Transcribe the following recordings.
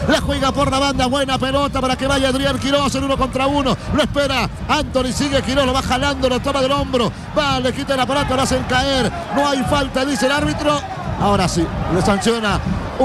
La juega por la banda. Buena pelota para que vaya Adrián Quiroz en 1 contra 1. Lo espera Anthony, sigue Quiroz, lo va jalando, lo toma del hombro. Va, le quita el aparato, lo hacen caer. No hay falta, dice el árbitro. Ahora sí, le sanciona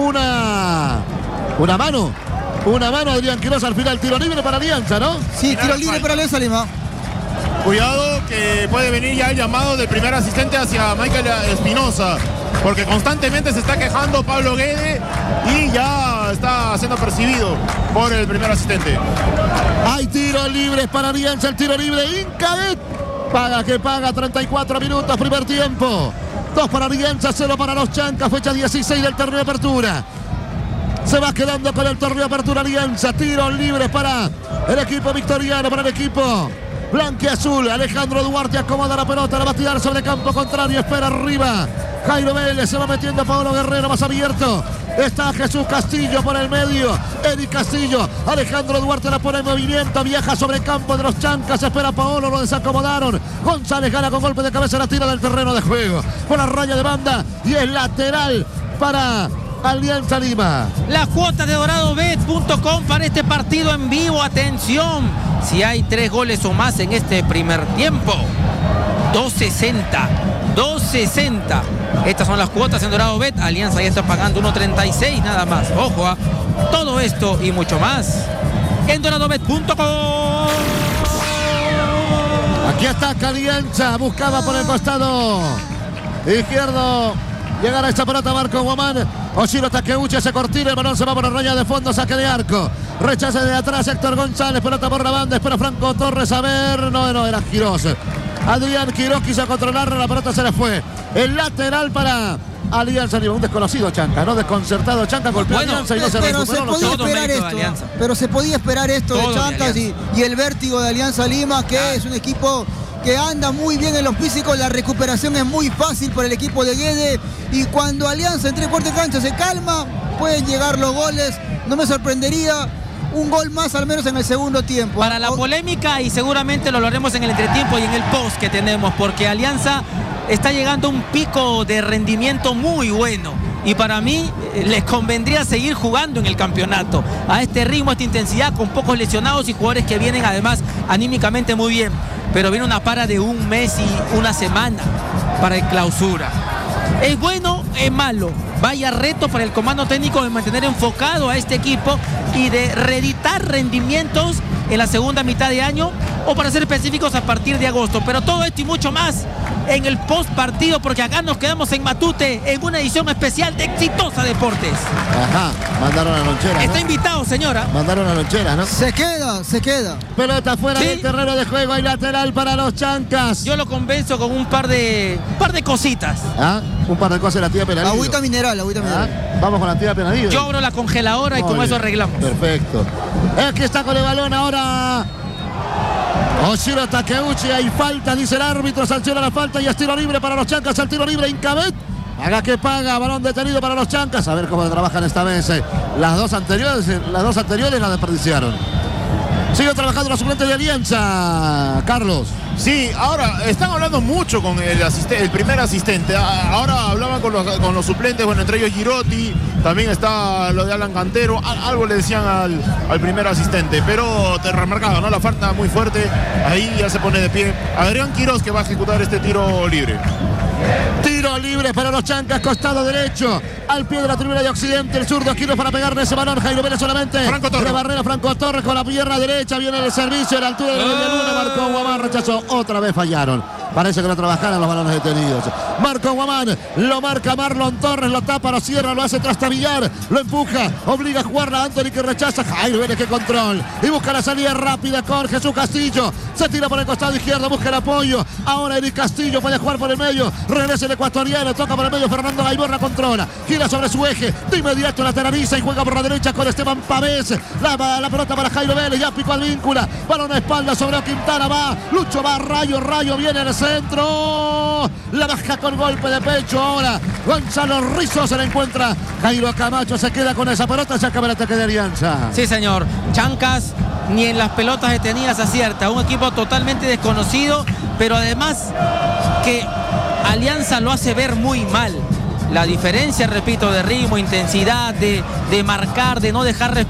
una mano. Una mano a Adrián Quiroz al final. Tiro libre para Alianza, ¿no? Sí, tiro libre para Alianza Lima. Cuidado que puede venir ya el llamado del primer asistente hacia Michael Espinosa, porque constantemente se está quejando Pablo Guede y ya está siendo percibido por el primer asistente. Hay tiros libres para Alianza, el tiro libre. Incabet paga que paga, 34 minutos, primer tiempo. 2 para Alianza, 0 para los Chancas, fecha 16 del torneo de apertura. Se va quedando con el torneo de apertura Alianza. Tiros libres para el equipo victoriano, para el equipo blanquiazul. Alejandro Duarte acomoda la pelota, la va a tirar sobre campo contrario, espera arriba. Jairo Vélez se va metiendo a Pablo Guerrero, más abierto. Está Jesús Castillo por el medio. Eric Castillo. Alejandro Duarte la pone en movimiento. Viaja sobre el campo de los Chancas. Espera a Paolo. Lo desacomodaron. González gana con golpe de cabeza. La tira del terreno de juego. Con la raya de banda. Y es lateral para Alianza Lima. La cuota de doradobet.com para este partido en vivo. Atención. Si hay 3 goles o más en este primer tiempo. 2.60. Estas son las cuotas en Dorado Bet. Alianza ya está pagando 1.36 nada más. Ojo, todo esto y mucho más en doradobet.com. Aquí está Alianza. Buscaba por el costado izquierdo. Llegará esta pelota Marco Guamán. Oshiro Takeuchi se cortina. El balón se va por la raya de fondo. Saque de arco. Rechaza de atrás Héctor González. Pelota por la banda. Espera Franco Torres. A ver. No, era Quiroz. Adrián Quiroz quiso controlarla, la pelota se le fue. El lateral para Alianza Lima, un desconocido Chanca, ¿no? Desconcertado Chanca, golpeó a Alianza y no se recuperó. Pero se podía esperar esto de Chancas y el vértigo de Alianza Lima, que es un equipo que anda muy bien en los físicos. La recuperación es muy fácil para el equipo de Guede, y cuando Alianza entre cuarto de cancha se calma, pueden llegar los goles. No me sorprendería un gol más al menos en el segundo tiempo. Para la polémica, y seguramente lo haremos en el entretiempo y en el post que tenemos, porque Alianza está llegando a un pico de rendimiento muy bueno, y para mí les convendría seguir jugando en el campeonato a este ritmo, a esta intensidad, con pocos lesionados y jugadores que vienen además anímicamente muy bien, pero viene una para de 1 mes y 1 semana para el clausura. ¿Es bueno? ¿Es malo? Vaya reto para el comando técnico de mantener enfocado a este equipo y de reeditar rendimientos en la segunda mitad de año, o para ser específicos a partir de agosto. Pero todo esto y mucho más en el post partido, porque acá nos quedamos en Matute en una edición especial de Exitosa Deportes. Ajá, mandaron a lonchera, ¿no? Está invitado, señora. Mandaron a lonchera, ¿no? Se queda. Pelota fuera del terreno de juego y lateral para los Chancas. Yo lo convenzo con un par de cositas. ¿Ah? Un par de cosas la tía Penadillo. Agüita mineral. Vamos con la tía Penadillo. Yo abro la congeladora y con eso arreglamos. Perfecto. Es que está con el balón ahora Oshiro Takeuchi. Hay falta, dice el árbitro. Sanciona la falta y es tiro libre para los Chancas. El tiro libre Incabet. Haga que paga. Balón detenido para los Chancas. A ver cómo trabajan esta vez. Las dos anteriores la desperdiciaron. Sigue trabajando los suplentes de Alianza, Carlos. Sí, ahora están hablando mucho con el primer asistente. Ahora hablaban con los suplentes, bueno, entre ellos Girotti, también está lo de Alan Cantero. Algo le decían al primer asistente, pero te remarcaba, ¿no? La falta muy fuerte. Ahí ya se pone de pie Adrián Quiroz, que va a ejecutar este tiro libre. Tiro libre para los Chancas, costado derecho, al pie de la tribuna de Occidente. El zurdo Quiroz para pegarle ese balón. Jairo Vélez solamente. Franco Torres. De barrera Franco Torres con la pierna derecha. Viene el servicio a la altura de la media luna. Marcó Guamán, rechazó. Otra vez fallaron. Parece que no trabajaron los balones detenidos. Marco Guamán, lo marca Marlon Torres, lo tapa, lo cierra, lo hace trastabillar, lo empuja, obliga a jugarla a Anthony, que rechaza. Jairo Vélez, que control. Y busca la salida rápida con Jesús Castillo. Se tira por el costado izquierdo, busca el apoyo. Ahora Eric Castillo puede jugar por el medio. Regresa el ecuatoriano, toca por el medio. Fernando Gaibor la controla. Gira sobre su eje. De inmediato lateraliza y juega por la derecha con Esteban Pavés. La pelota para Jairo Vélez. Ya picó al víncula. Balón a espalda sobre Quintana. Va. Lucho va. Rayo viene el centro. La baja con golpe de pecho. Ahora Gonzalo Rizzo se la encuentra. Jairo Camacho se queda con esa pelota. Se acaba el ataque de Alianza. Sí, señor. Chancas ni en las pelotas detenidas acierta. Un equipo totalmente desconocido, pero además que Alianza lo hace ver muy mal. La diferencia, repito, de ritmo, intensidad, de marcar, de no dejar